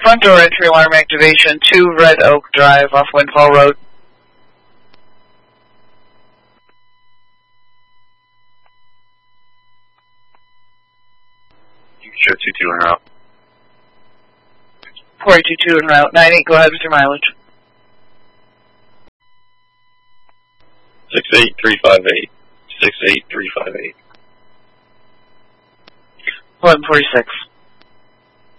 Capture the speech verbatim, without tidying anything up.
front door entry alarm activation, two Red Oak Drive off Windfall Road. You can show two two en route. four eight two two en route. nine eight, go ahead with your mileage. six eight three five eight. six eight three five eight. eleven forty-six.